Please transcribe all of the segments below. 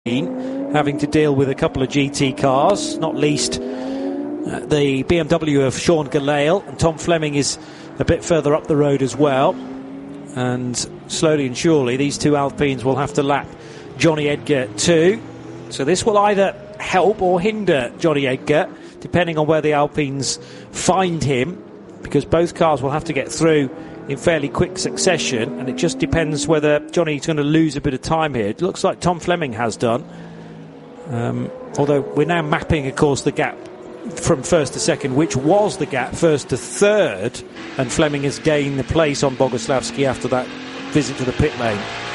having to deal with a couple of GT cars, not least the BMW of Sean Gelael, and Tom Fleming is a bit further up the road as well. And slowly and surely these two Alpines will have to lap Johnny Edgar too. So this will either help or hinder Johnny Edgar, depending on where the Alpines find him, because both cars will have to get through in fairly quick succession, and it just depends whether Johnny's going to lose a bit of time here. It looks like Tom Fleming has done, although we're now mapping, of course, the gap from first to second, which was the gap first to third, and Fleming has gained the place on Boguslavski after that visit to the pit lane.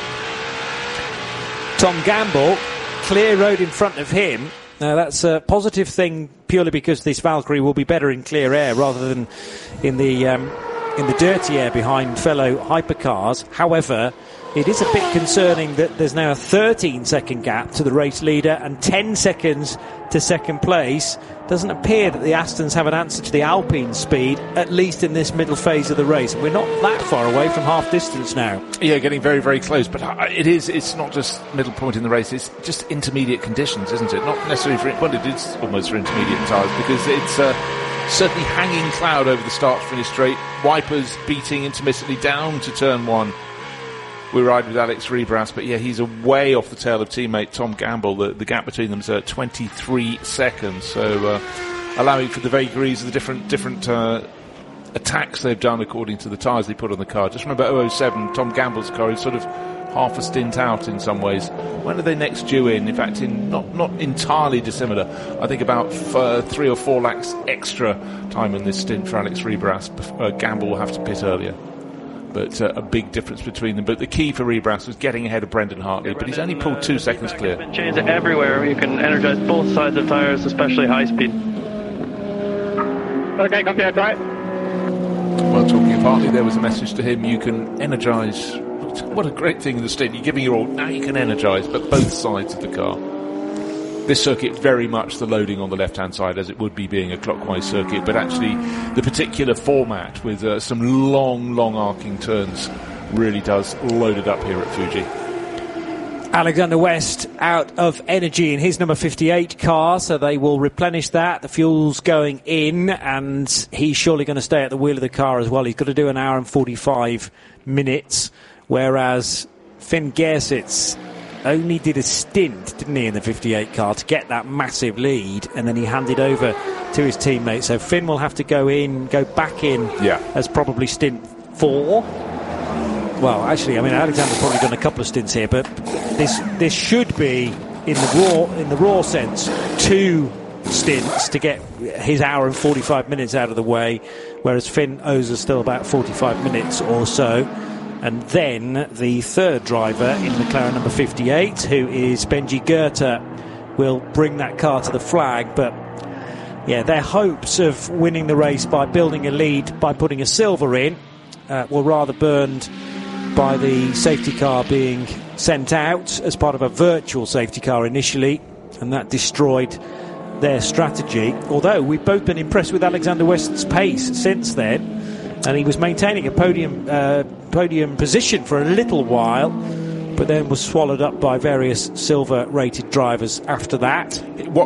Tom Gamble, clear road in front of him. Now that's a positive thing purely because this Valkyrie will be better in clear air rather than in the dirty air behind fellow hypercars. However, it is a bit concerning that there's now a 13-second gap to the race leader and 10 seconds to second place. Doesn't appear that the Astons have an answer to the Alpine speed, at least in this middle phase of the race. We're not that far away from half distance now. Yeah, getting very, very close. But it's not just middle point in the race, it's just intermediate conditions, isn't it? Not necessarily it is almost for intermediate tyres, because it's certainly hanging cloud over the start-finish straight. Wipers beating intermittently down to turn one. We ride with Alex Rebras, but yeah, he's way off the tail of teammate Tom Gamble. The gap between them is 23 seconds, so allowing for the vagaries of the different attacks they've done according to the tyres they put on the car. Just remember 007, Tom Gamble's car is sort of half a stint out in some ways. When are they next due in? In fact, not entirely dissimilar. I think about 3 or 4 laps extra time in this stint for Alex Rebras. Gamble will have to pit earlier. But a big difference between them. But the key for Rebras was getting ahead of Brendan Hartley, but he's only pulled 2 seconds clear. Chains everywhere. You can energize both sides of tyres, especially high speed. Okay, copy, right. Well, talking of Hartley, there was a message to him. You can energize. What a great thing in the stint. You're giving your all. Now you can energize, but both sides of the car. This circuit, very much the loading on the left-hand side, as it would be being a clockwise circuit, but actually the particular format with some long arcing turns really does load it up here at Fuji. Alexander West out of energy in his number 58 car, so they will replenish that. The fuel's going in, and he's surely going to stay at the wheel of the car as well. He's got to do an hour and 45 minutes, whereas Finn Gersitz only did a stint, didn't he, in the 58 car to get that massive lead, and then he handed over to his teammate. So Finn will have to go back in as probably stint 4. Well, actually, I mean, Alexander's probably done a couple of stints here, but this should be in the raw sense 2 stints to get his hour and 45 minutes out of the way, whereas Finn owes us still about 45 minutes or so. And then the third driver in McLaren number 58, who is Benji Goethe, will bring that car to the flag. But yeah, their hopes of winning the race by building a lead by putting a silver in were rather burned by the safety car being sent out as part of a virtual safety car initially, and that destroyed their strategy. Although we've both been impressed with Alexander West's pace since then, and he was maintaining a podium position for a little while, but then was swallowed up by various silver-rated drivers after that.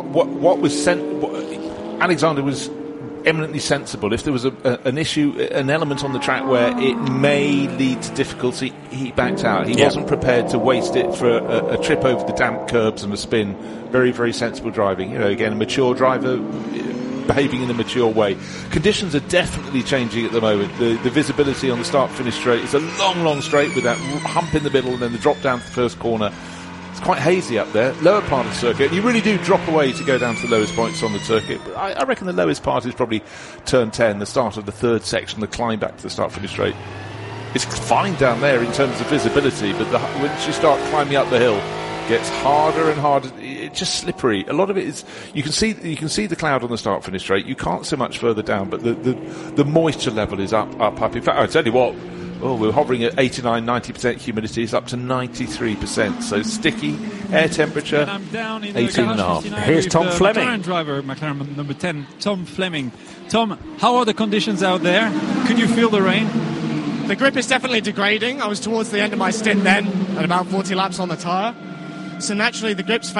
Alexander was eminently sensible. If there was an issue, an element on the track where it may lead to difficulty, he backed out. He wasn't prepared to waste it for a trip over the damp curbs and a spin. Very, very sensible driving. Again, a mature driver, behaving in a mature way. Conditions are definitely changing at the moment. The visibility on the start-finish straight is a long straight with that hump in the middle and then the drop down to the first corner. It's quite hazy up there. Lower part of the circuit. You really do drop away to go down to the lowest points on the circuit. But I reckon the lowest part is probably turn 10, the start of the third section, the climb back to the start-finish straight. It's fine down there in terms of visibility, but once you start climbing up the hill, it gets harder and harder. It's just slippery. A lot of it is you can see the cloud on the start finish straight. You can't see much further down, but the moisture level is up. In fact, I tell you what, we're hovering at 89-90% humidity. It's up to 93%. So sticky air temperature, 18.5. Here's Tom Fleming, McLaren driver, McLaren number 10, Tom Fleming. Tom, how are the conditions out there? Could you feel the rain? The grip is definitely degrading. I was towards the end of my stint then, at about 40 laps on the tyre. grips, and naturally the grips